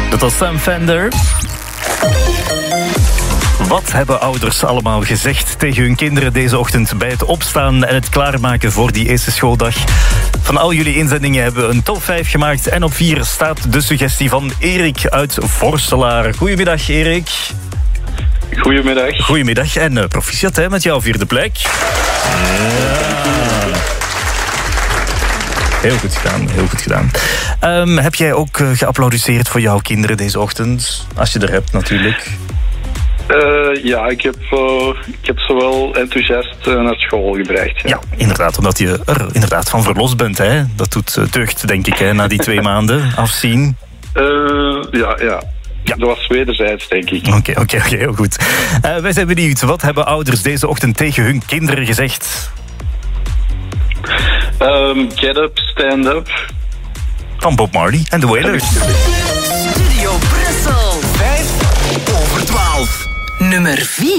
Dat was Sam Fender. Wat hebben ouders allemaal gezegd tegen hun kinderen deze ochtend bij het opstaan en het klaarmaken voor die eerste schooldag? Van al jullie inzendingen hebben we een top 5 gemaakt en op 4 staat de suggestie van Erik uit Vorstelaar. Goedemiddag, Erik. Goedemiddag. Goedemiddag en proficiat hè, met jouw 4e plek. Ja. Heel goed gedaan, heel goed gedaan. Heb jij ook geapplaudisseerd voor jouw kinderen deze ochtend? Als je er hebt, natuurlijk. Ja, ik heb ze wel enthousiast naar school gebracht. Ja, inderdaad, omdat je er inderdaad van verlost bent. Hè? Dat doet deugd, denk ik, hè, na die 2 maanden afzien. Ja. Dat was wederzijds, denk ik. Oké, heel goed. Wij zijn benieuwd, wat hebben ouders deze ochtend tegen hun kinderen gezegd? Get up, stand up. Van Bob Marley en The Wailers. Studio Brussel, 5 over 12. Nummer 4.